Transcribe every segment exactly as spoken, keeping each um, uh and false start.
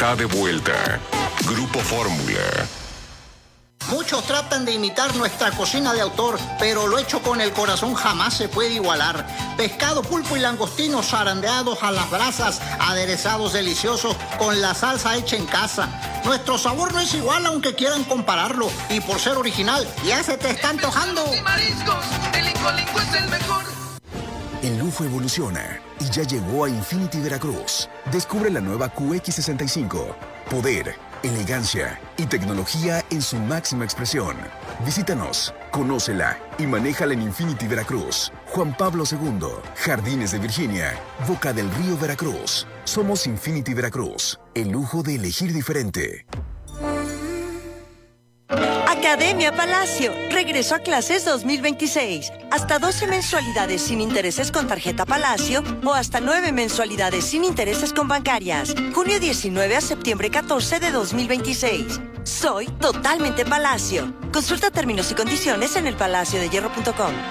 está de vuelta. Grupo Fórmula. Muchos tratan de imitar nuestra cocina de autor, pero lo hecho con el corazón jamás se puede igualar. Pescado, pulpo y langostinos zarandeados a las brasas, aderezados deliciosos con la salsa hecha en casa. Nuestro sabor no es igual aunque quieran compararlo, y por ser original ya se te está antojando. Y mariscos, el Lingo Lingo es el mejor. El lujo evoluciona y ya llegó a Infinity Veracruz. Descubre la nueva Q X sesenta y cinco. Poder, elegancia y tecnología en su máxima expresión. Visítanos, conócela y manéjala en Infinity Veracruz. Juan Pablo segundo, Jardines de Virginia, Boca del Río, Veracruz. Somos Infinity Veracruz, el lujo de elegir diferente. Academia Palacio, regreso a clases dos mil veintiséis. Hasta doce mensualidades sin intereses con tarjeta Palacio o hasta nueve mensualidades sin intereses con bancarias. Junio diecinueve a septiembre catorce de dos mil veintiséis. Soy totalmente Palacio. Consulta términos y condiciones en el palacio de hierro punto com.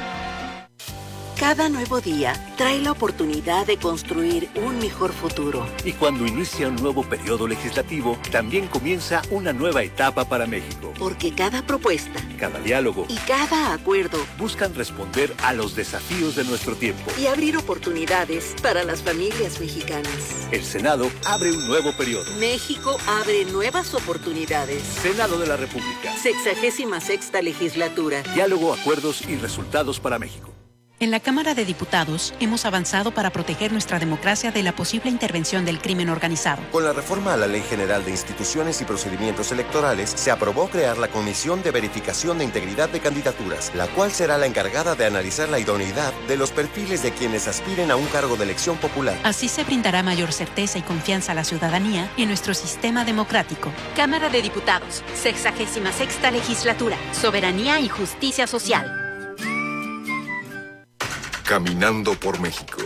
Cada nuevo día trae la oportunidad de construir un mejor futuro. Y cuando inicia un nuevo periodo legislativo, también comienza una nueva etapa para México. Porque cada propuesta, cada diálogo y cada acuerdo buscan responder a los desafíos de nuestro tiempo y abrir oportunidades para las familias mexicanas. El Senado abre un nuevo periodo. México abre nuevas oportunidades. Senado de la República. Sexagésima sexta legislatura. Diálogo, acuerdos y resultados para México. En la Cámara de Diputados hemos avanzado para proteger nuestra democracia de la posible intervención del crimen organizado. Con la reforma a la Ley General de Instituciones y Procedimientos Electorales, se aprobó crear la Comisión de Verificación de Integridad de Candidaturas, la cual será la encargada de analizar la idoneidad de los perfiles de quienes aspiren a un cargo de elección popular. Así se brindará mayor certeza y confianza a la ciudadanía en nuestro sistema democrático. Cámara de Diputados, sexagésima sexta legislatura, soberanía y justicia social. Caminando por México.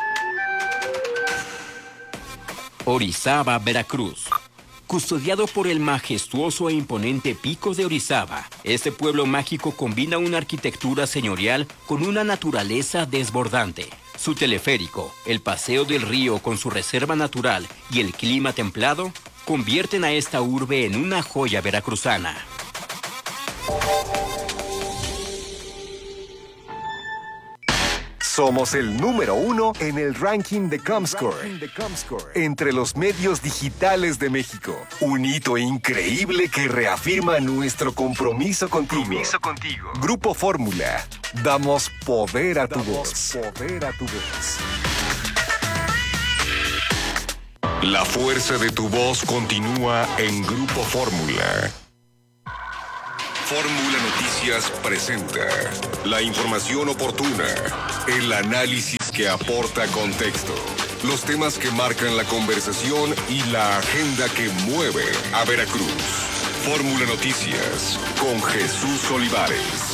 Orizaba, Veracruz. Custodiado por el majestuoso e imponente Pico de Orizaba, este pueblo mágico combina una arquitectura señorial con una naturaleza desbordante. Su teleférico, el paseo del río con su reserva natural y el clima templado convierten a esta urbe en una joya veracruzana. Somos el número uno en el ranking de Comscore, entre los medios digitales de México. Un hito increíble que reafirma nuestro compromiso contigo. Compromiso contigo. Grupo Fórmula. Damos poder a tu voz. Poder a tu voz. La fuerza de tu voz continúa en Grupo Fórmula. Fórmula Noticias presenta la información oportuna, el análisis que aporta contexto, los temas que marcan la conversación y la agenda que mueve a Veracruz. Fórmula Noticias con Jesús Olivares.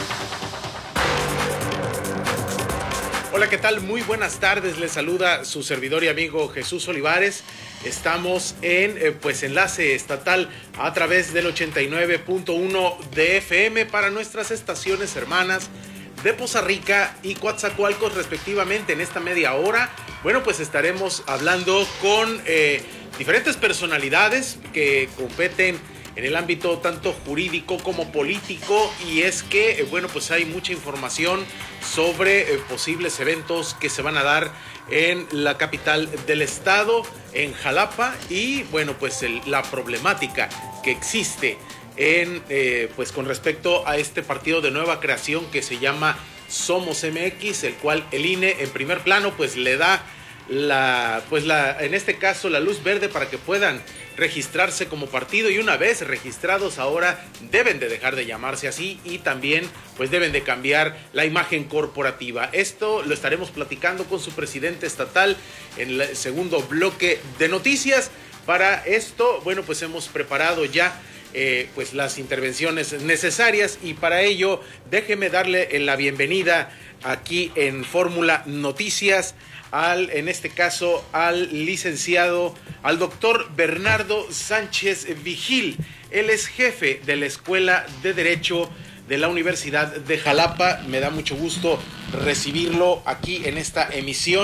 Hola, ¿qué tal? Muy buenas tardes. Les saluda su servidor y amigo Jesús Olivares. Estamos en eh, pues enlace estatal a través del ochenta y nueve punto uno de F M para nuestras estaciones hermanas de Poza Rica y Coatzacoalcos respectivamente. En esta media hora, bueno, pues estaremos hablando con eh, diferentes personalidades que competen en el ámbito tanto jurídico como político, y es que, eh, bueno, pues hay mucha información sobre eh, posibles eventos que se van a dar en la capital del estado, en Jalapa, y bueno, pues el, la problemática que existe en, eh, pues con respecto a este partido de nueva creación que se llama Somos M X, el cual el I N E en primer plano pues le da la, pues la, en este caso la luz verde para que puedan registrarse como partido, y una vez registrados ahora deben de dejar de llamarse así y también pues deben de cambiar la imagen corporativa. Esto lo estaremos platicando con su presidente estatal en el segundo bloque de noticias. Para esto, bueno, pues hemos preparado ya eh, pues las intervenciones necesarias, y para ello déjeme darle la bienvenida aquí en Fórmula Noticias al, en este caso, al licenciado, al doctor Bernardo Sánchez Vigil. Él es jefe de la Escuela de Derecho de la Universidad de Jalapa. Me da mucho gusto recibirlo aquí en esta emisión.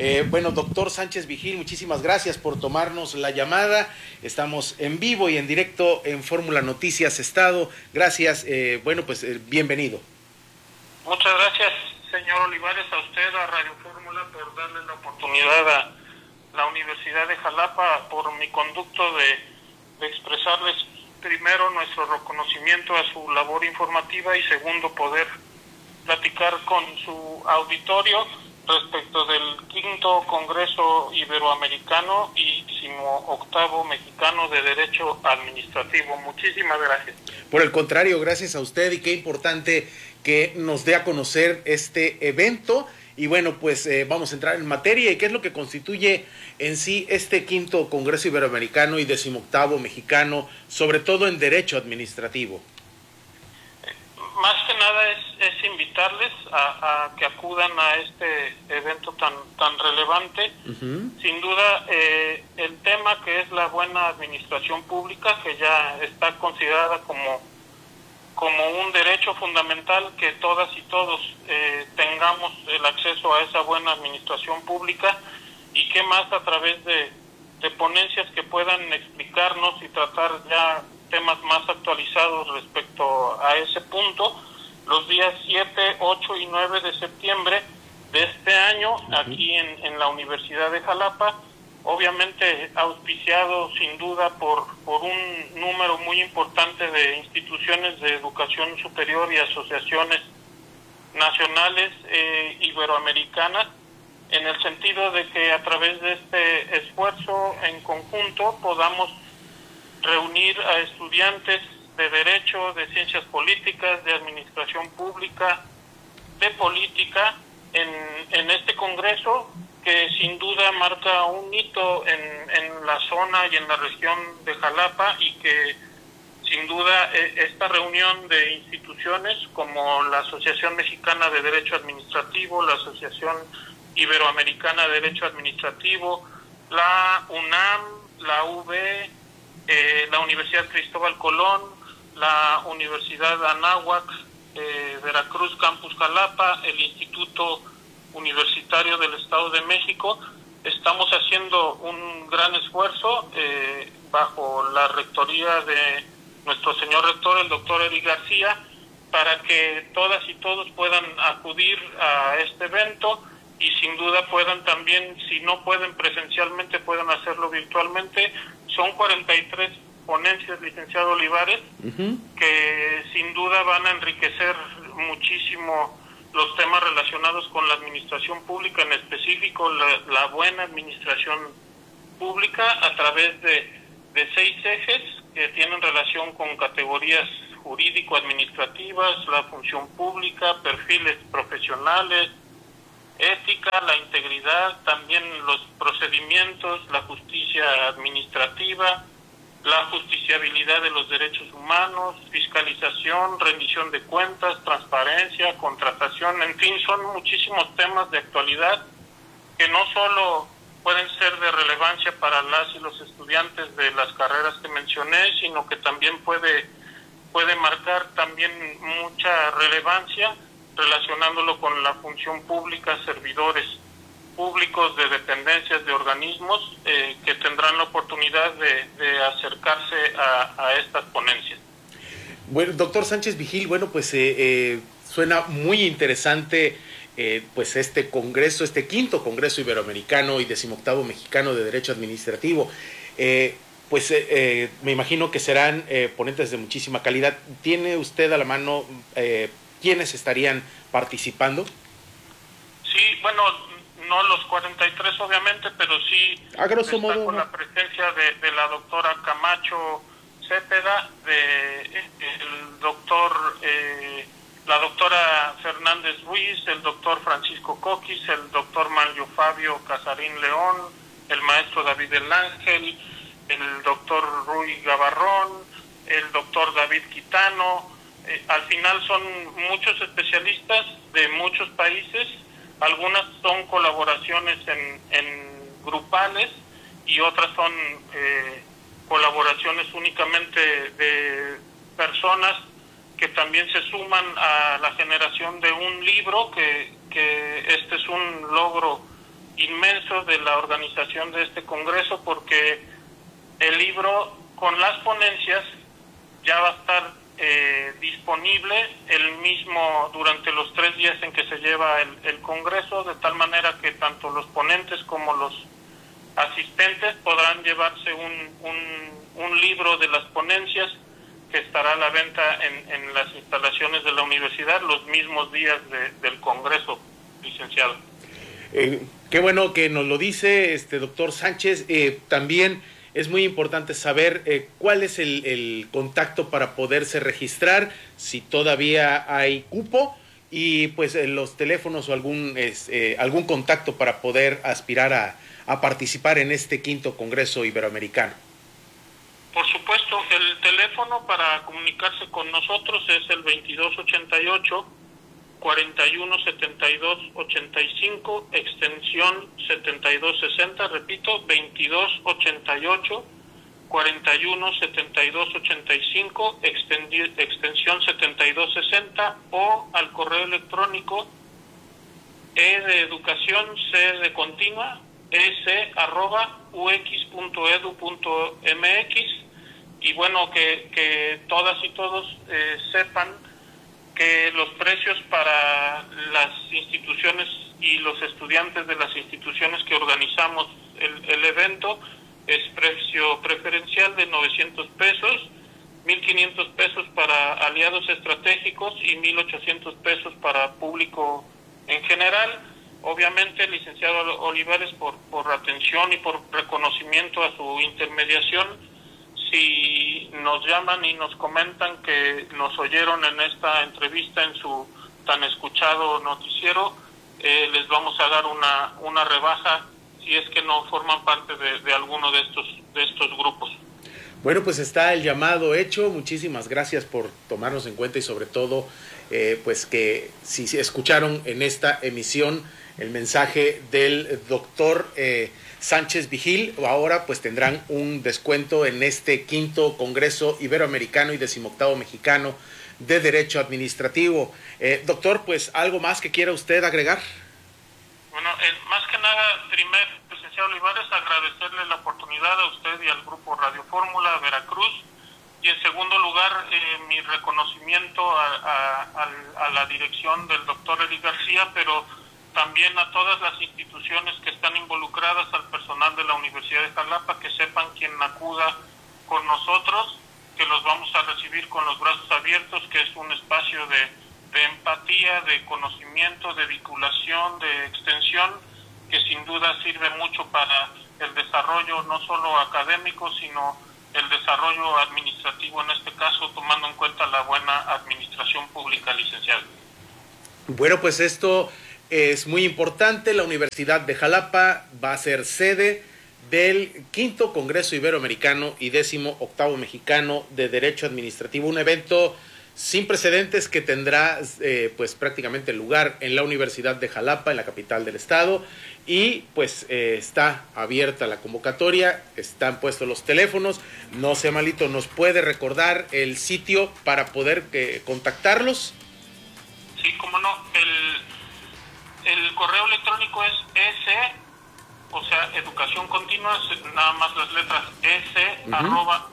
Eh, bueno, doctor Sánchez Vigil, muchísimas gracias por tomarnos la llamada. Estamos en vivo y en directo en Fórmula Noticias Estado. Gracias, eh, bueno, pues eh, bienvenido. Muchas gracias, señor Olivares, a usted, a Radio Fórmula, por darle la oportunidad a la Universidad de Jalapa, por mi conducto de, de expresarles primero nuestro reconocimiento a su labor informativa y segundo poder platicar con su auditorio respecto del quinto Congreso Iberoamericano y decimoctavo Mexicano de Derecho Administrativo. Muchísimas gracias. Por el contrario, gracias a usted, y qué importante que nos dé a conocer este evento. Y bueno, pues eh, vamos a entrar en materia. ¿Y qué es lo que constituye en sí este quinto Congreso Iberoamericano y decimoctavo Mexicano, sobre todo en Derecho Administrativo? Más que nada es, es invitarles a, a que acudan a este evento tan tan relevante. Uh-huh. Sin duda, eh, el tema que es la buena administración pública, que ya está considerada como, como un derecho fundamental, que todas y todos eh, tengamos el acceso a esa buena administración pública, y que más a través de, de ponencias que puedan explicarnos y tratar ya temas más actualizados respecto a ese punto, los días siete, ocho y nueve de septiembre de este año, uh-huh. aquí en, en la Universidad de Jalapa, obviamente auspiciado sin duda por, por un número muy importante de instituciones de educación superior y asociaciones nacionales eh, iberoamericanas, en el sentido de que a través de este esfuerzo en conjunto podamos reunir a estudiantes de Derecho, de Ciencias Políticas, de Administración Pública, de Política, en, en este Congreso, que sin duda marca un hito en, en la zona y en la región de Jalapa, y que sin duda esta reunión de instituciones como la Asociación Mexicana de Derecho Administrativo, la Asociación Iberoamericana de Derecho Administrativo, la UNAM, la U B, Eh, la Universidad Cristóbal Colón, la Universidad Anáhuac, eh, Veracruz Campus Jalapa, el Instituto Universitario del Estado de México, estamos haciendo un gran esfuerzo eh, bajo la rectoría de nuestro señor rector, el doctor Eric García, para que todas y todos puedan acudir a este evento y sin duda puedan también, si no pueden presencialmente, puedan hacerlo virtualmente. Son cuarenta y tres ponencias, licenciado Olivares, uh-huh. que sin duda van a enriquecer muchísimo los temas relacionados con la administración pública, en específico la, la buena administración pública, a través de, de seis ejes que tienen relación con categorías jurídico-administrativas, la función pública, perfiles profesionales, ética, la integridad, también los procedimientos, la justicia administrativa, la justiciabilidad de los derechos humanos, fiscalización, rendición de cuentas, transparencia, contratación, en fin, son muchísimos temas de actualidad que no solo pueden ser de relevancia para las y los estudiantes de las carreras que mencioné, sino que también puede, puede marcar también mucha relevancia relacionándolo con la función pública, servidores públicos de dependencias, de organismos eh, que tendrán la oportunidad de, de acercarse a, a estas ponencias. Bueno, doctor Sánchez Vigil, bueno, pues eh, eh, suena muy interesante eh, pues este congreso, este quinto Congreso Iberoamericano y decimoctavo Mexicano de Derecho Administrativo. Eh, pues eh, eh, me imagino que serán eh, ponentes de muchísima calidad. ¿Tiene usted a la mano eh, quiénes estarían participando? Sí, bueno, no los cuarenta y tres obviamente, pero sí a grosso modo, con ¿no? la presencia de, de la doctora Camacho Cepeda, de el doctor, eh, la doctora Fernández Ruiz, el doctor Francisco Coquis, el doctor Manlio Fabio Casarín León, el maestro David del Ángel, el doctor Rui Gavarrón, el doctor David Quitano. Eh, al final son muchos especialistas de muchos países, algunas son colaboraciones en, en grupales y otras son eh, colaboraciones únicamente de personas que también se suman a la generación de un libro, que, que este es un logro inmenso de la organización de este congreso, porque el libro con las ponencias ya va a estar eh, disponible el mismo durante los tres días en que se lleva el, el congreso, de tal manera que tanto los ponentes como los asistentes podrán llevarse un, un, un libro de las ponencias que estará a la venta en, en las instalaciones de la universidad los mismos días de, del congreso, licenciado. Eh, qué bueno que nos lo dice, este doctor Sánchez. Eh, también es muy importante saber eh, cuál es el, el contacto para poderse registrar, si todavía hay cupo, y pues eh, los teléfonos o algún, es, eh, algún contacto para poder aspirar a, a participar en este quinto Congreso Iberoamericano. Por supuesto, el teléfono para comunicarse con nosotros es el veintidós ochenta y ocho, cuarenta y uno setenta y dos ochenta y cinco, extensión setenta y dos sesenta, repito, veintidós ochenta y ocho, cuarenta y uno setenta y dos ochenta y cinco, extensión setenta y dos sesenta, o al correo electrónico e de educación, c de continua, s arroba ux.edu.mx. Y bueno, que, que todas y todos eh, sepan que los precios para las instituciones y los estudiantes de las instituciones que organizamos el, el evento es precio preferencial de novecientos pesos, mil quinientos pesos para aliados estratégicos y mil ochocientos pesos para público en general. Obviamente, licenciado Olivares, por, por atención y por reconocimiento a su intermediación, si nos llaman y nos comentan que nos oyeron en esta entrevista en su tan escuchado noticiero, eh, les vamos a dar una, una rebaja si es que no forman parte de, de alguno de estos, de estos grupos. Bueno, pues está el llamado hecho. Muchísimas gracias por tomarnos en cuenta y sobre todo, eh, pues que si escucharon en esta emisión el mensaje del doctor eh, Sánchez Vigil, ahora pues tendrán un descuento en este quinto Congreso Iberoamericano y decimoctavo Mexicano de Derecho Administrativo. Eh, doctor, pues algo más que quiera usted agregar. Bueno, eh, más que nada, primero, licenciado Olivares, agradecerle la oportunidad a usted y al Grupo Radio Fórmula Veracruz, y en segundo lugar, eh, mi reconocimiento a, a, a, a la dirección del doctor Eli García, pero también a todas las instituciones que están involucradas, al personal de la Universidad de Jalapa, que sepan quien acuda con nosotros, que los vamos a recibir con los brazos abiertos, que es un espacio de, de empatía, de conocimiento, de vinculación, de extensión, que sin duda sirve mucho para el desarrollo no solo académico, sino el desarrollo administrativo, en este caso, tomando en cuenta la buena administración pública, licenciado. Bueno, pues esto es muy importante. La Universidad de Jalapa va a ser sede del quinto Congreso Iberoamericano y décimo octavo Mexicano de Derecho Administrativo, un evento sin precedentes que tendrá eh, pues prácticamente lugar en la Universidad de Jalapa, en la capital del estado, y pues eh, está abierta la convocatoria, están puestos los teléfonos. No sea malito, ¿nos puede recordar el sitio para poder eh, contactarlos? Sí, cómo no, el... El correo electrónico es S, o sea, educación continua, nada más las letras S, uh-huh. arroba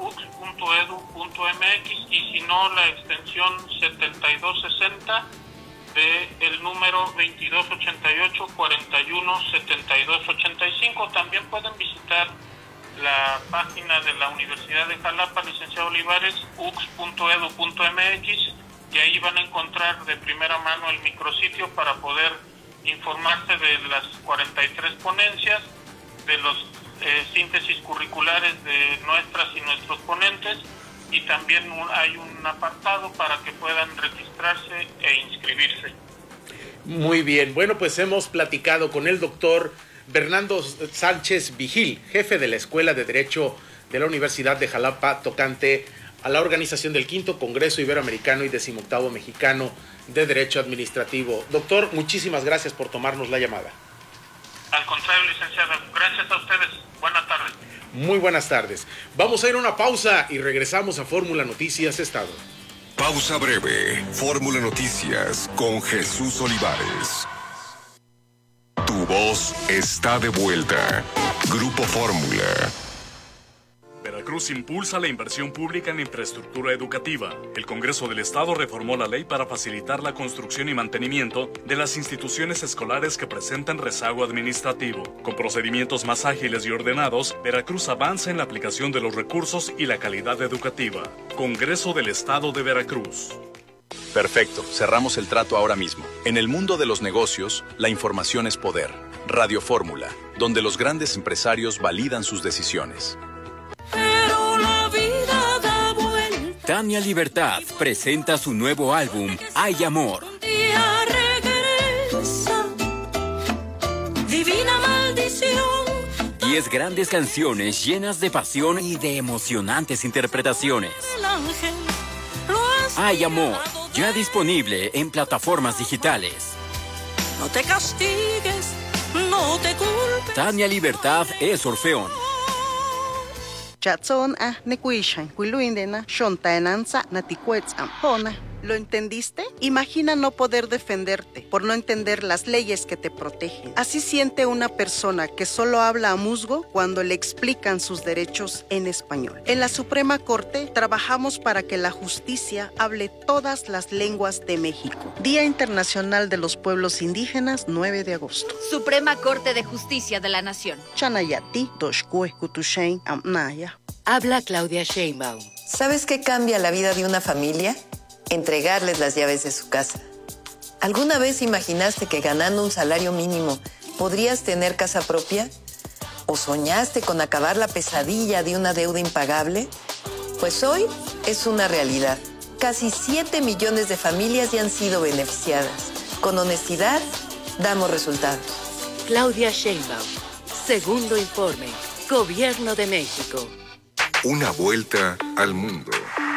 ux.edu.mx, y si no, la extensión setenta y dos sesenta de el número veintidós ochenta y ocho, cuarenta y uno setenta y dos ochenta y cinco. También pueden visitar la página de la Universidad de Jalapa, licenciado Olivares, ux.edu.mx, y ahí van a encontrar de primera mano el micrositio para poder informarse de las cuarenta y tres ponencias, de los eh, síntesis curriculares de nuestras y nuestros ponentes, y también un, hay un apartado para que puedan registrarse e inscribirse. Muy bien, bueno, pues hemos platicado con el doctor Bernardo Sánchez Vigil, jefe de la Escuela de Derecho de la Universidad de Jalapa, tocante a la organización del quinto Congreso Iberoamericano y decimoctavo Mexicano de Derecho Administrativo. Doctor, muchísimas gracias por tomarnos la llamada. Al contrario, licenciado, gracias a ustedes. Buenas tardes. Muy buenas tardes. Vamos a ir a una pausa y regresamos a Fórmula Noticias Estado. Pausa breve. Fórmula Noticias con Jesús Olivares. Tu voz está de vuelta. Grupo Fórmula. Veracruz impulsa la inversión pública en infraestructura educativa. El Congreso del Estado reformó la ley para facilitar la construcción y mantenimiento de las instituciones escolares que presentan rezago administrativo. Con procedimientos más ágiles y ordenados, Veracruz avanza en la aplicación de los recursos y la calidad educativa. Congreso del Estado de Veracruz. Perfecto, cerramos el trato ahora mismo. En el mundo de los negocios, la información es poder. Radio Fórmula, donde los grandes empresarios validan sus decisiones. Pero la vida da vuelta. Tania Libertad presenta su nuevo álbum, Hay Amor. Día regresa. Divina maldición. Diez grandes canciones llenas de pasión y de emocionantes interpretaciones. El ángel Hay Amor, ya disponible en plataformas digitales. No te castigues, no te culpes. Tania Libertad es Orfeón. Chatson a nekuishan, kuiluindena, shontaenanza, natikuetzam, hona. ¿Lo entendiste? Imagina no poder defenderte por no entender las leyes que te protegen. Así siente una persona que solo habla a musgo cuando le explican sus derechos en español. En la Suprema Corte trabajamos para que la justicia hable todas las lenguas de México. Día Internacional de los Pueblos Indígenas, nueve de agosto. Suprema Corte de Justicia de la Nación. Chanayati, Doshkue, Kutushain, Amnaya. Habla Claudia Sheinbaum. ¿Sabes qué cambia la vida de una familia? Entregarles las llaves de su casa. ¿Alguna vez imaginaste que ganando un salario mínimo podrías tener casa propia? ¿O soñaste con acabar la pesadilla de una deuda impagable? Pues hoy es una realidad. Casi siete millones de familias ya han sido beneficiadas. Con honestidad, damos resultados. Claudia Sheinbaum. Segundo informe. Gobierno de México. Una vuelta al mundo.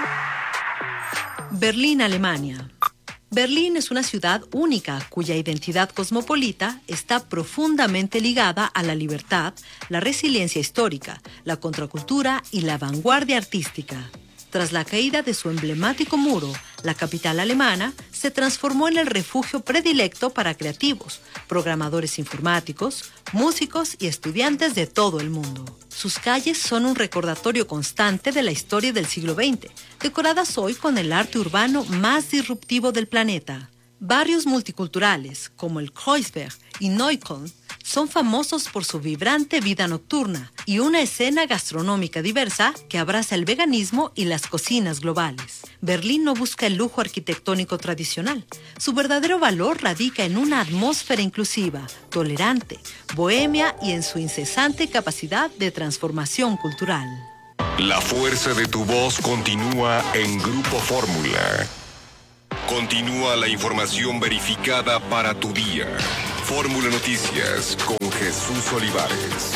Berlín, Alemania. Berlín es una ciudad única cuya identidad cosmopolita está profundamente ligada a la libertad, la resiliencia histórica, la contracultura y la vanguardia artística. Tras la caída de su emblemático muro, la capital alemana se transformó en el refugio predilecto para creativos, programadores informáticos, músicos y estudiantes de todo el mundo. Sus calles son un recordatorio constante de la historia del siglo veinte, decoradas hoy con el arte urbano más disruptivo del planeta. Barrios multiculturales, como el Kreuzberg y Neukölln, son famosos por su vibrante vida nocturna y una escena gastronómica diversa que abraza el veganismo y las cocinas globales. Berlín no busca el lujo arquitectónico tradicional. Su verdadero valor radica en una atmósfera inclusiva, tolerante, bohemia y en su incesante capacidad de transformación cultural. La fuerza de tu voz continúa en Grupo Fórmula. Continúa la información verificada para tu día. Fórmula Noticias con Jesús Olivares.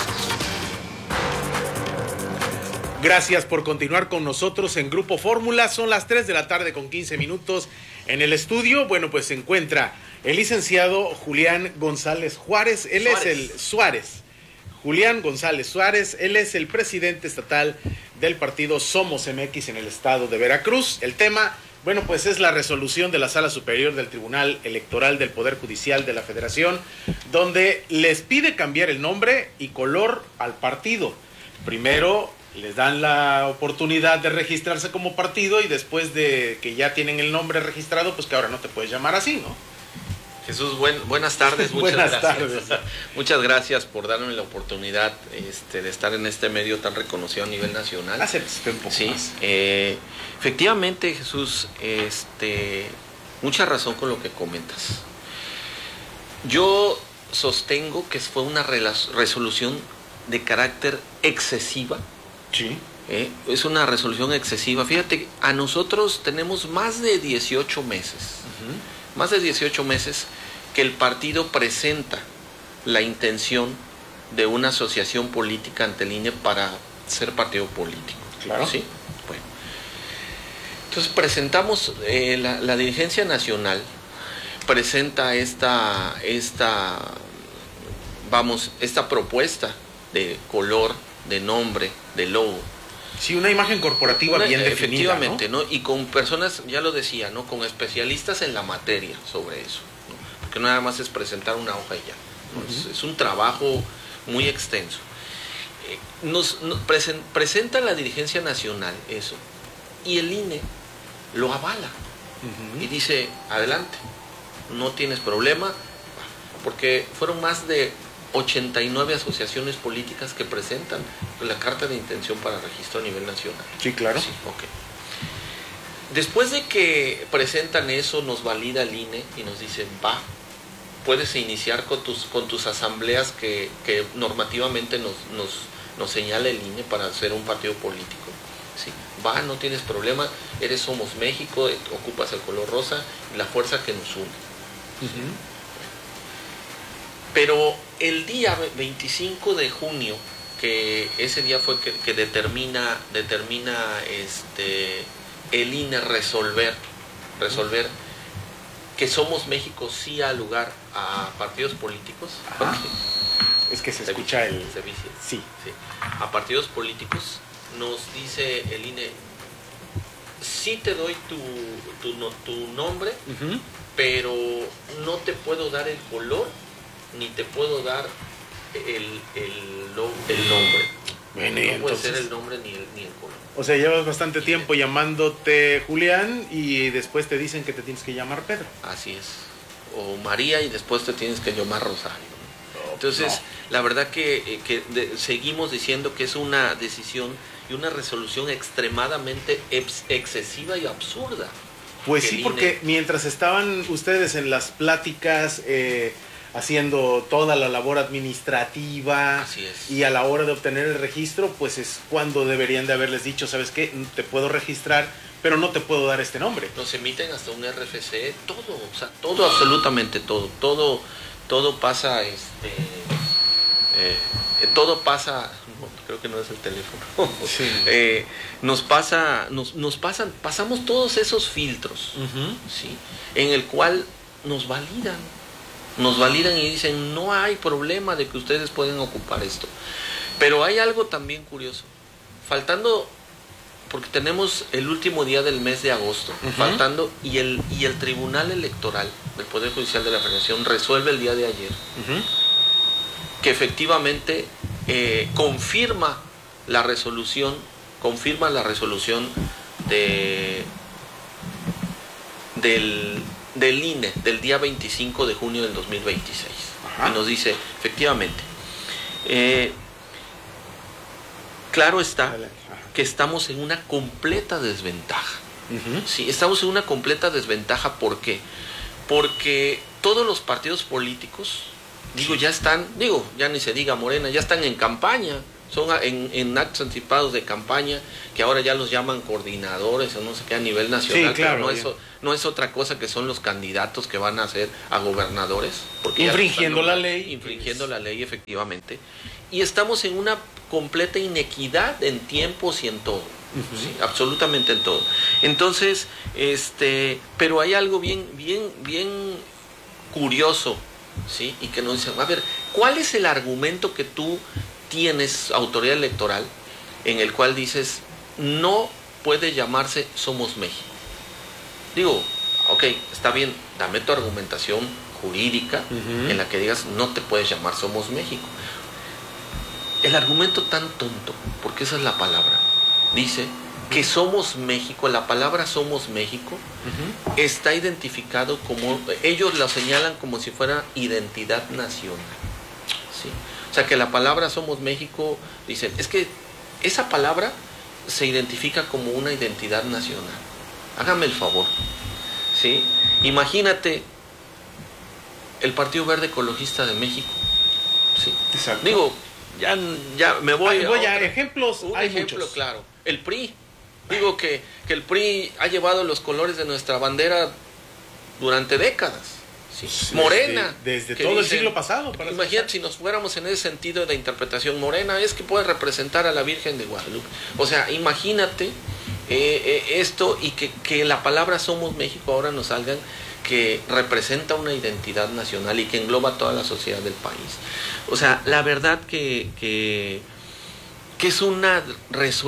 Gracias por continuar con nosotros en Grupo Fórmula. Son las tres de la tarde con quince minutos en el estudio. Bueno, pues se encuentra el licenciado Julián González Juárez. Él Suárez. es el Suárez. Julián González Suárez. Él es el presidente estatal del partido Somos M X en el estado de Veracruz. El tema, bueno, pues es la resolución de la Sala Superior del Tribunal Electoral del Poder Judicial de la Federación, donde les pide cambiar el nombre y color al partido. Primero les dan la oportunidad de registrarse como partido y después de que ya tienen el nombre registrado, pues que ahora no te puedes llamar así, ¿no? Jesús, buen, buenas tardes, muchas buenas gracias. Tardes. Muchas gracias por darme la oportunidad este, de estar en este medio tan reconocido a nivel nacional. Acércate un poco sí, más. Eh, efectivamente, Jesús, este, mucha razón con lo que comentas. Yo sostengo que fue una resolución de carácter excesiva. Sí. Eh, es una resolución excesiva. Fíjate, a nosotros tenemos más de dieciocho meses. Uh-huh. Más de dieciocho meses que el partido presenta la intención de una asociación política ante el I N E para ser partido político. Claro. ¿Sí? Bueno. Entonces presentamos, eh, la, la dirigencia nacional presenta esta, esta, vamos, esta propuesta de color, de nombre, de logo. Sí, una imagen corporativa una, bien definida, efectivamente, ¿no? ¿no? Y con personas, ya lo decía, ¿no? Con especialistas en la materia sobre eso, ¿no? Porque no nada más es presentar una hoja y ya. ¿no? Uh-huh. es, es un trabajo muy extenso. Eh, nos, nos presen, presenta la dirigencia nacional eso, y el I N E lo avala. Uh-huh. Y dice, adelante, no tienes problema, porque fueron más de ochenta y nueve asociaciones políticas que presentan la carta de intención para registro a nivel nacional. Sí, claro. Sí, okay. Después de que presentan eso, nos valida el I N E y nos dicen, va, puedes iniciar con tus, con tus asambleas que, que normativamente nos, nos, nos señala el I N E para ser un partido político. Sí, va, no tienes problema, eres Somos México, ocupas el color rosa, la fuerza que nos une. Uh-huh. Pero el día veinticinco de junio, que ese día fue que, que determina, determina este, el I N E resolver, resolver que Somos México sí da lugar a partidos políticos. Es que se escucha el... Se vicia. Sí. sí. A partidos políticos nos dice el I N E, sí te doy tu, tu, no, tu nombre, uh-huh. pero no te puedo dar el color, ni te puedo dar el, el, el nombre. Bueno, no entonces... puede ser el nombre ni el, ni el color. O sea, llevas bastante tiempo llamándote Julián y después te dicen que te tienes que llamar Pedro. Así es. O María y después te tienes que llamar Rosario. Entonces, no. la verdad que, que de, seguimos diciendo que es una decisión y una resolución extremadamente ex, excesiva y absurda. Pues sí, porque mientras estaban ustedes en las pláticas eh, haciendo toda la labor administrativa, así es, y a la hora de obtener el registro, pues es cuando deberían de haberles dicho, ¿sabes qué? Te puedo registrar, pero no te puedo dar este nombre. Nos emiten hasta un R F C, todo, o sea, todo, absolutamente todo, todo, todo pasa, este, eh, todo pasa, no, creo que no es el teléfono, sí. eh, nos pasa, nos, nos pasan, pasamos todos esos filtros, uh-huh. ¿sí? En el cual nos validan, nos validan y dicen, no hay problema de que ustedes pueden ocupar esto. Pero hay algo también curioso, faltando, porque tenemos el último día del mes de agosto, uh-huh. faltando, y el, y el Tribunal Electoral del Poder Judicial de la Federación resuelve el día de ayer, uh-huh. que efectivamente eh, confirma la resolución, confirma la resolución de del, del I N E del día veinticinco de junio del dos mil veintiséis. Ajá. Y nos dice, efectivamente, eh, claro está que estamos en una completa desventaja. Uh-huh. Sí, estamos en una completa desventaja, ¿por qué? Porque todos los partidos políticos, digo, ya están, digo, ya ni se diga Morena, ya están en campaña, son en, en actos anticipados de campaña, que ahora ya los llaman coordinadores o no sé qué a nivel nacional, sí, claro, pero no es, no es otra cosa que son los candidatos que van a ser a gobernadores. Porque infringiendo la ley. Infringiendo pues. la ley, efectivamente. Y estamos en una completa inequidad en tiempos y en todo. Uh-huh. Sí, absolutamente en todo. Entonces, este, pero hay algo bien, bien, bien curioso, ¿sí? Y que nos dicen, a ver, ¿cuál es el argumento que tú tienes, autoridad electoral, en el cual dices, no puede llamarse Somos México? Digo, ok, está bien, dame tu argumentación jurídica, uh-huh. en la que digas, no te puedes llamar Somos México. El argumento tan tonto, porque esa es la palabra, dice que Somos México, la palabra Somos México, uh-huh. está identificado como, ellos la señalan como si fuera identidad nacional, ¿sí? O sea que la palabra Somos México, dicen, es que esa palabra se identifica como una identidad nacional. Hágame el favor, ¿sí? Imagínate el Partido Verde Ecologista de México, ¿sí? Exacto. Digo, ya, ya me voy, Ay, voy a, a ejemplos, un hay ejemplo muchos. Claro, el P R I. Digo que, que el P R I ha llevado los colores de nuestra bandera durante décadas. Sí. Morena. Desde, desde todo dicen, el siglo pasado. Para imagínate si nos fuéramos en ese sentido de interpretación. Morena es que puede representar a la Virgen de Guadalupe. O sea, imagínate eh, eh, esto y que, que la palabra Somos México ahora nos salgan que representa una identidad nacional y que engloba a toda la sociedad del país. O sea, la verdad que, que, que es una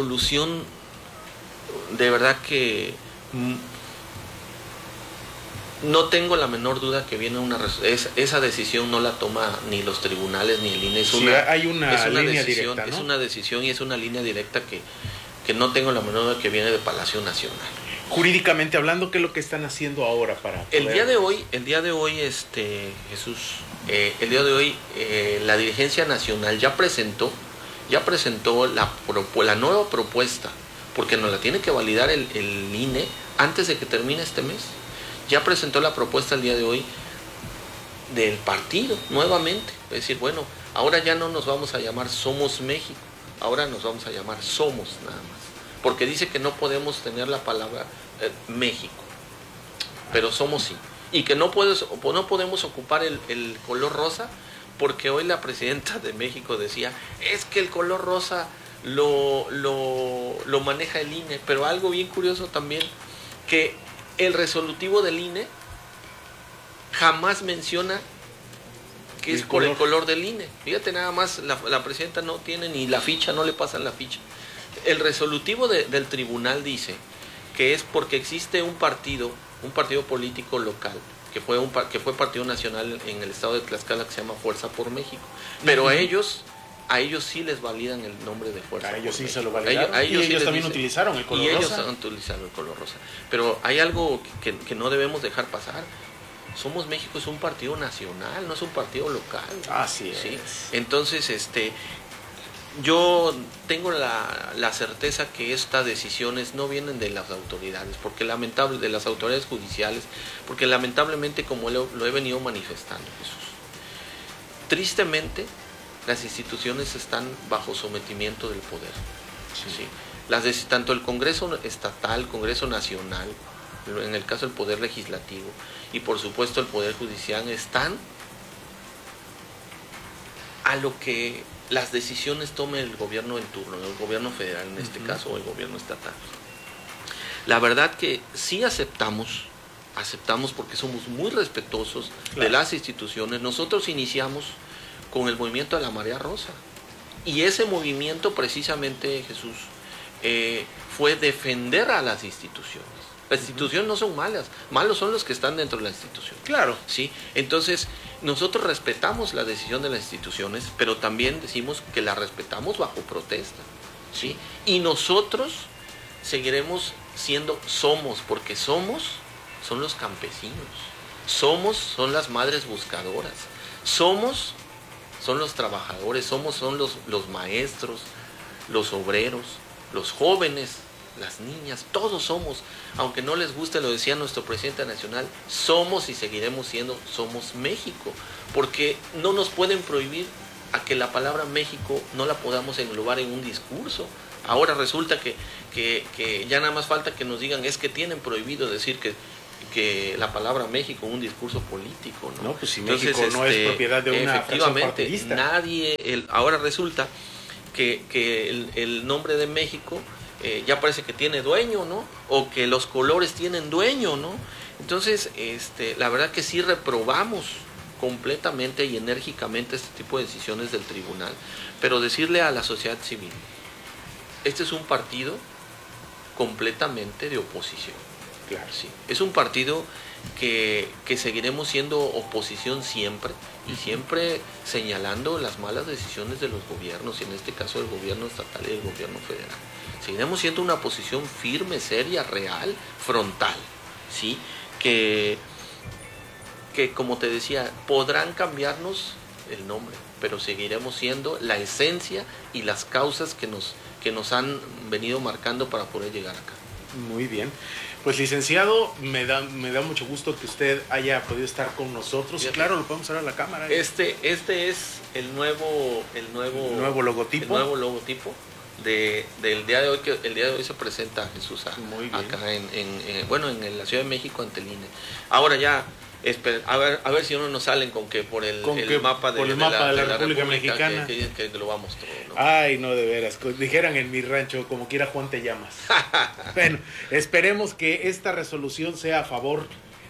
resolución de verdad que no tengo la menor duda que viene una es, esa decisión no la toma ni los tribunales ni el I N E. Es una, sí, hay una, es una línea decisión, directa, ¿no? Es una decisión y es una línea directa que, que no tengo la menor duda que viene de Palacio Nacional. Jurídicamente hablando, ¿qué es lo que están haciendo ahora para poder... El día de hoy, el día de hoy, este Jesús, eh, el día de hoy eh, la dirigencia nacional ya presentó, ya presentó la, la nueva propuesta, porque nos la tiene que validar el, el I N E antes de que termine este mes. Ya presentó la propuesta el día de hoy del partido nuevamente. Es decir, bueno, ahora ya no nos vamos a llamar Somos México, ahora nos vamos a llamar Somos nada más. Porque dice que no podemos tener la palabra eh, México, pero somos sí. Y que no, puedes, no podemos ocupar el, el color rosa, porque hoy la presidenta de México decía, es que el color rosa lo, lo, lo maneja el I N E. Pero algo bien curioso también, que el resolutivo del I N E jamás menciona que es por el color del I N E. Fíjate nada más, la, la presidenta no tiene ni la ficha, no le pasan la ficha. El resolutivo de, del tribunal dice que es porque existe un partido, un partido político local, que fue un que fue partido nacional en el estado de Tlaxcala, que se llama Fuerza por México. Pero uh-huh. a ellos, a ellos sí les validan el nombre de Fuerza. A ellos sí México. Se lo validaron. A ellos, a ellos, y ellos sí también dicen, utilizaron el color y rosa. Y ellos han utilizado el color rosa. Pero hay algo que, que no debemos dejar pasar. Somos México es un partido nacional, no es un partido local. Así es. ¿sí? Entonces, este, yo tengo la, la certeza que estas decisiones no vienen de las autoridades, porque lamentable, de las autoridades judiciales, porque lamentablemente, como lo, lo he venido manifestando, Jesús, tristemente las instituciones están bajo sometimiento del poder. Sí. ¿sí? Las de, tanto el Congreso estatal, Congreso nacional, en el caso del Poder Legislativo y por supuesto el Poder Judicial, están a lo que las decisiones tome el gobierno en turno, el gobierno federal en este uh-huh. caso, o el gobierno estatal. La verdad que sí aceptamos, aceptamos porque somos muy respetuosos claro. de las instituciones. Nosotros iniciamos con el movimiento de la Marea Rosa, y ese movimiento precisamente, Jesús, eh, fue defender a las instituciones. Las instituciones no son malas, malos son los que están dentro de la institución. Claro. ¿Sí? Entonces, nosotros respetamos la decisión de las instituciones, pero también decimos que la respetamos bajo protesta. ¿Sí? Y nosotros seguiremos siendo somos, porque somos son los campesinos, somos son las madres buscadoras, somos son los trabajadores, somos son los, los maestros, los obreros, los jóvenes, las niñas, todos somos, aunque no les guste, lo decía nuestro presidente nacional, somos y seguiremos siendo, somos México, porque no nos pueden prohibir a que la palabra México no la podamos englobar en un discurso. Ahora resulta que, que, que ya nada más falta que nos digan, es que tienen prohibido decir que, que la palabra México en un discurso político, ¿no? No, pues si Entonces, México no este, es propiedad de una efectivamente, partidista. Nadie, el, ahora resulta que, que el, el nombre de México Eh, ya parece que tiene dueño, ¿no? O que los colores tienen dueño, ¿no? Entonces, este, la verdad que sí reprobamos completamente y enérgicamente este tipo de decisiones del tribunal. Pero decirle a la sociedad civil, este es un partido completamente de oposición. Claro. Sí. Es un partido que, que seguiremos siendo oposición siempre, y siempre señalando las malas decisiones de los gobiernos, y en este caso del gobierno estatal y del gobierno federal. Seguiremos siendo una posición firme, seria, real, frontal, ¿sí? Que, que, como te decía, podrán cambiarnos el nombre, pero seguiremos siendo la esencia y las causas que nos, que nos han venido marcando para poder llegar acá. Muy bien. Pues licenciado, me da, me da mucho gusto que usted haya podido estar con nosotros. Sí, claro, lo podemos ver a la cámara. Este, este es el nuevo, el nuevo, el nuevo logotipo. El nuevo logotipo. De, del día de hoy, que el día de hoy se presenta Jesús a, acá en, en, en bueno en la Ciudad de México ante el I N E. Ahora ya esper, a ver a ver si no nos salen con que por el, con el que, mapa de, por el de, mapa la, de la, de la República, República Mexicana que, que, que englobamos todo, ¿no? Ay, no, de veras, dijeran en mi rancho, como quiera Juan te llamas. Bueno, esperemos que esta resolución sea a favor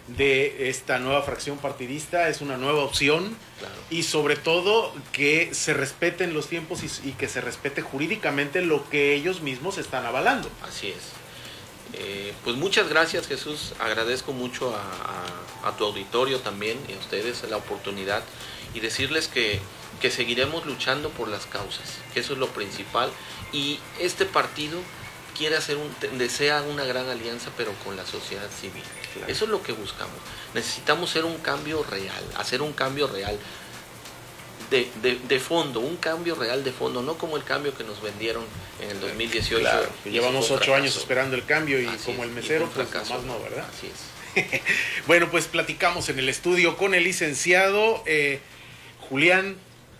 de esta nueva fracción partidista, es una nueva opción, claro. Y sobre todo que se respeten los tiempos y, y que se respete jurídicamente lo que ellos mismos están avalando. Así es. Eh, pues muchas gracias, Jesús. Agradezco mucho a, a, a tu auditorio también y a ustedes la oportunidad y decirles que, que seguiremos luchando por las causas, que eso es lo principal. Y este partido quiere hacer un, desea una gran alianza, pero con la sociedad civil. Claro. Eso es lo que buscamos. Necesitamos hacer un cambio real, hacer un cambio real. De, de, de fondo, un cambio real de fondo, no como el cambio que nos vendieron en el dos mil dieciocho. Claro, que llevamos ocho años esperando el cambio y así como es, el mesero, pues más no, ¿verdad? Así es. Bueno, pues platicamos en el estudio con el licenciado eh, Julián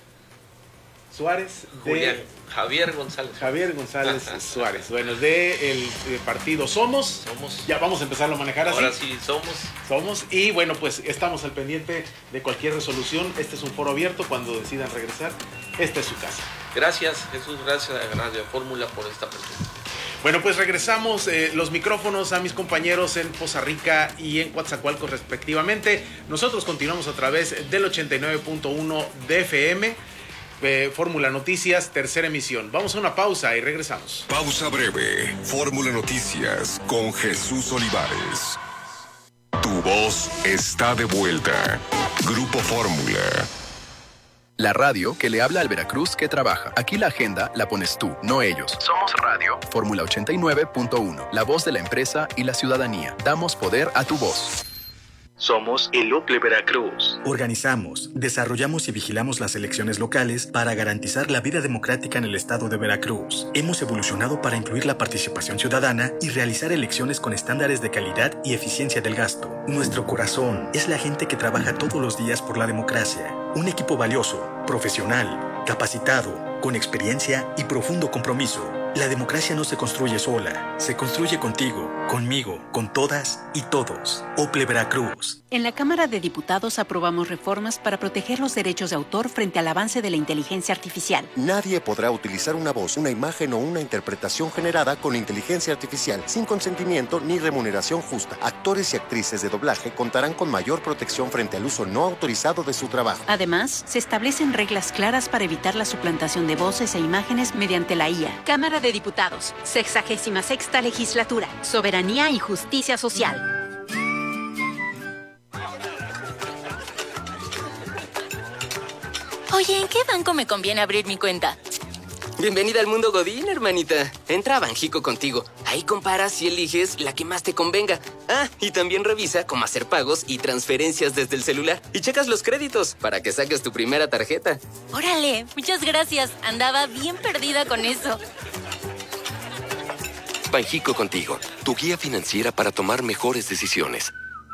Suárez. De, Julián, Javier González. Javier González Suárez. Bueno, de el de partido Somos. Somos. Ya vamos a empezarlo a manejar así. Ahora sí, somos. Somos. Y bueno, pues estamos al pendiente de cualquier resolución. Este es un foro abierto. Cuando decidan regresar, esta es su casa. Gracias, Jesús. Gracias a Radio Fórmula por esta presencia. Bueno, pues regresamos eh, los micrófonos a mis compañeros en Poza Rica y en Coatzacoalcos respectivamente. Nosotros continuamos a través del ochenta y nueve punto uno de F M. Eh, Fórmula Noticias, tercera emisión. Vamos a una pausa y regresamos. Pausa breve. Fórmula Noticias con Jesús Olivares. Tu voz está de vuelta. Grupo Fórmula. La radio que le habla al Veracruz que trabaja. Aquí la agenda la pones tú, no ellos. Somos radio. Fórmula ochenta y nueve punto uno. La voz de la empresa y la ciudadanía. Damos poder a tu voz. Somos el O P L E Veracruz. Organizamos, desarrollamos y vigilamos las elecciones locales para garantizar la vida democrática en el estado de Veracruz. Hemos evolucionado para incluir la participación ciudadana y realizar elecciones con estándares de calidad y eficiencia del gasto. Nuestro corazón es la gente que trabaja todos los días por la democracia. Un equipo valioso, profesional, capacitado, con experiencia y profundo compromiso. La democracia no se construye sola, se construye contigo, conmigo, con todas y todos. O P L E Veracruz. En la Cámara de Diputados aprobamos reformas para proteger los derechos de autor frente al avance de la inteligencia artificial. Nadie podrá utilizar una voz, una imagen o una interpretación generada con inteligencia artificial sin consentimiento ni remuneración justa. Actores y actrices de doblaje contarán con mayor protección frente al uso no autorizado de su trabajo. Además, se establecen reglas claras para evitar la suplantación de voces e imágenes mediante la I A. Cámara de Diputados, sexagésima sexta legislatura, soberanía y justicia social. Oye, ¿en qué banco me conviene abrir mi cuenta? Bienvenida al mundo Godín, hermanita. Entra a Banjico contigo. Ahí comparas y eliges la que más te convenga. Ah, y también revisa cómo hacer pagos y transferencias desde el celular. Y checas los créditos para que saques tu primera tarjeta. Órale, muchas gracias. Andaba bien perdida con eso. Banjico contigo, tu guía financiera para tomar mejores decisiones.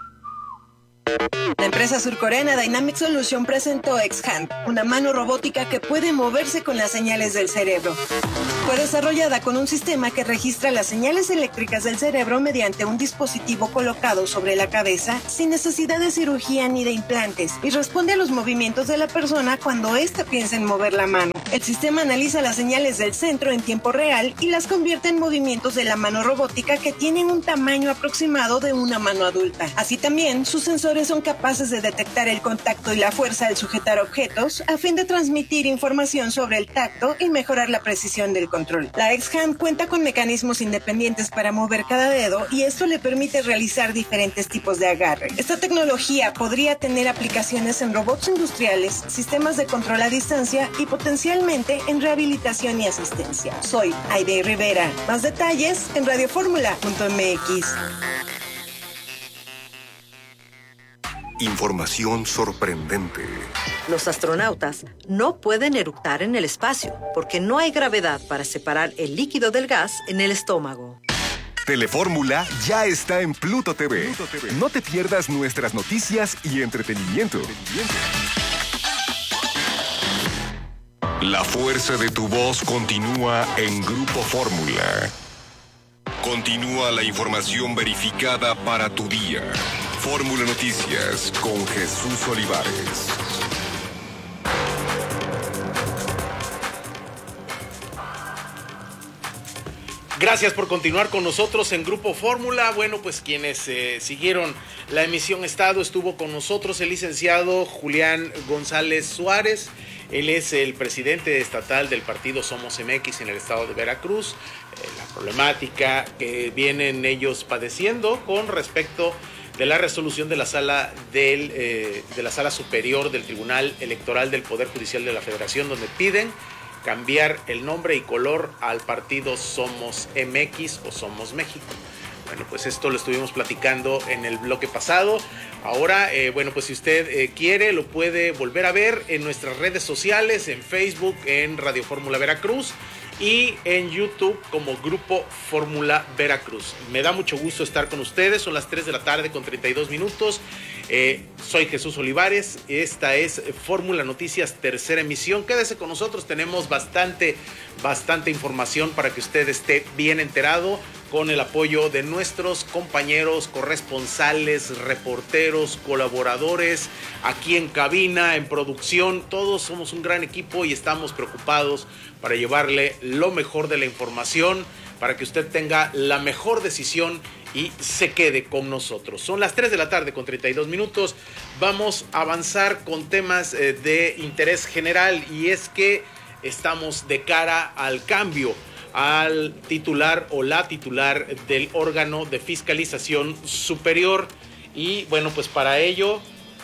La empresa surcoreana Dynamic Solution presentó X-Hand, una mano robótica que puede moverse con las señales del cerebro. Fue desarrollada con un sistema que registra las señales eléctricas del cerebro mediante un dispositivo colocado sobre la cabeza sin necesidad de cirugía ni de implantes y responde a los movimientos de la persona cuando ésta piensa en mover la mano. El sistema analiza las señales del centro en tiempo real y las convierte en movimientos de la mano robótica que tienen un tamaño aproximado de una mano adulta. Así también, sus sensores son capaces de detectar el contacto y la fuerza al sujetar objetos a fin de transmitir información sobre el tacto y mejorar la precisión del control. La X-Hand cuenta con mecanismos independientes para mover cada dedo y esto le permite realizar diferentes tipos de agarre. Esta tecnología podría tener aplicaciones en robots industriales, sistemas de control a distancia y potencialmente en rehabilitación y asistencia. Soy Aide Rivera. Más detalles en radioformula punto m x. Información sorprendente. Los astronautas no pueden eructar en el espacio porque no hay gravedad para separar el líquido del gas en el estómago. Telefórmula ya está en Pluto T V. Pluto T V. No te pierdas nuestras noticias y entretenimiento. La fuerza de tu voz continúa en Grupo Fórmula. Continúa la información verificada para tu día. Fórmula Noticias con Jesús Olivares. Gracias por continuar con nosotros en Grupo Fórmula. Bueno, pues quienes eh, siguieron la emisión Estado, estuvo con nosotros el licenciado Julián González Suárez. Él es el presidente estatal del partido Somos M X en el estado de Veracruz. Eh, la problemática que vienen ellos padeciendo con respecto de la resolución de la sala del eh, de la sala superior del Tribunal Electoral del Poder Judicial de la Federación, donde piden cambiar el nombre y color al partido Somos M X o Somos México. Bueno, pues esto lo estuvimos platicando en el bloque pasado. Ahora, eh, bueno, pues si usted eh, quiere, lo puede volver a ver en nuestras redes sociales, en Facebook, en Radio Fórmula Veracruz y en YouTube como Grupo Fórmula Veracruz. Me da mucho gusto estar con ustedes, son las tres de la tarde con treinta y dos minutos. Eh, soy Jesús Olivares, esta es Fórmula Noticias, tercera emisión. Quédese con nosotros, tenemos bastante, bastante información para que usted esté bien enterado, con el apoyo de nuestros compañeros corresponsales, reporteros, colaboradores, aquí en cabina, en producción. Todos somos un gran equipo y estamos preocupados para llevarle lo mejor de la información, para que usted tenga la mejor decisión y se quede con nosotros. Son las tres de la tarde con treinta y dos minutos. Vamos a avanzar con temas eh, de interés general, y es que estamos de cara al cambio al titular o la titular del órgano de fiscalización superior. Y bueno, pues para ello,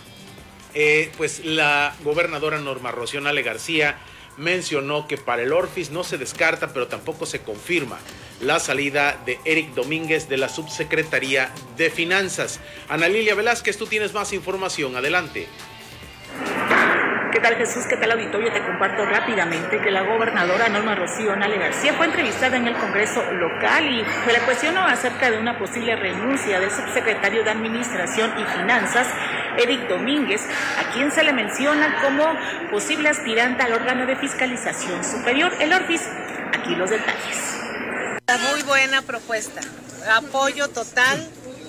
eh, pues la gobernadora Norma Rocío Nale García mencionó que para el Orfis no se descarta, pero tampoco se confirma la salida de Eric Domínguez de la Subsecretaría de Finanzas. Ana Lilia Velázquez, tú tienes más información, adelante. ¿Qué tal, Jesús? ¿Qué tal, auditorio? Te comparto rápidamente que la gobernadora Norma Rocío Nale García fue entrevistada en el Congreso local y se le cuestionó acerca de una posible renuncia del subsecretario de Administración y Finanzas, Eric Domínguez, a quien se le menciona como posible aspirante al órgano de fiscalización superior, el Orfis. Aquí los detalles. Muy buena propuesta, apoyo total,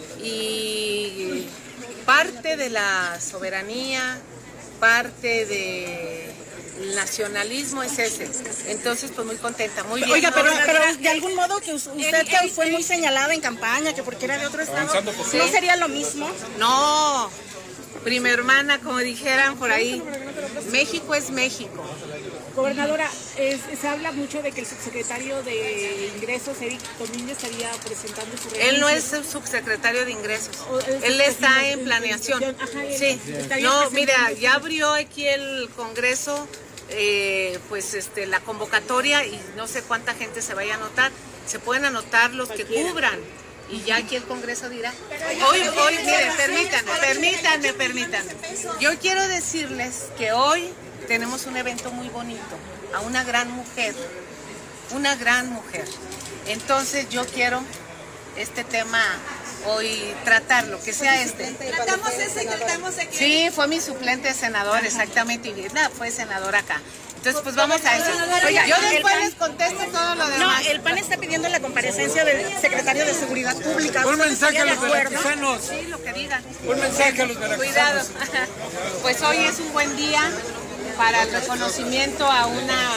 y parte de la soberanía, parte del nacionalismo es ese. Entonces, pues muy contenta, muy bien. Oiga, pero, pero de algún modo que usted que fue muy señalada en campaña, que porque era de otro estado, ¿no sería lo mismo? No, prima hermana, como dijeran por ahí, México es México. Gobernadora, es, se habla mucho de que el subsecretario de Ingresos, Eric Domínguez, estaría presentando su renuncia. Él no es el subsecretario de Ingresos, él está en planeación. Ajá, sí, no, mira, ya abrió aquí el Congreso, eh, pues este, la convocatoria, y no sé cuánta gente se vaya a anotar. Se pueden anotar los que cubran, y ya aquí el Congreso dirá. Hoy, hoy, miren, permítanme, permítanme, permítanme. Yo quiero decirles que hoy tenemos un evento muy bonito, a una gran mujer, una gran mujer. Entonces yo quiero este tema hoy tratarlo, que sea este. Tratamos ese, tratamos ese. Sí, fue mi suplente senador, exactamente, y Virna fue senadora acá. Entonces, pues vamos a eso. Oiga, yo después les contesto todo lo demás. No, el P A N está pidiendo la comparecencia del secretario de Seguridad Pública. Un mensaje a los veracruzanos. Sí, lo que digan. Un mensaje a los veracruzanos. Cuidado. Pues hoy es un buen día para el reconocimiento a una